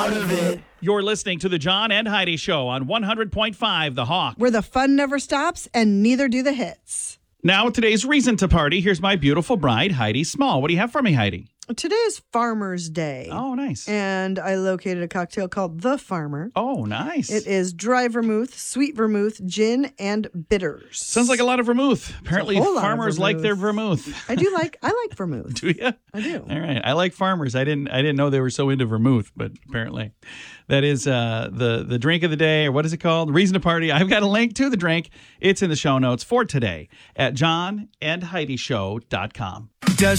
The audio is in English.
part of it. You're listening to the John and Heidi Show on 100.5 The Hawk. Where the fun never stops and neither do the hits. Now, today's reason to party. Here's my beautiful bride, Heidi Small. What do you have for me, Heidi? Today is Farmer's Day. Oh, nice. And I located a cocktail called The Farmer. Oh, nice. It is dry vermouth, sweet vermouth, gin, and bitters. Sounds like a lot of vermouth. Apparently, a whole lot of farmers like their vermouth. I like vermouth. Do you? I do. All right. I like farmers. I didn't know they were so into vermouth, but apparently that is the drink of the day, or what is it called? Reason to party. I've got a link to the drink. It's in the show notes for today at johnandheidishow.com. Does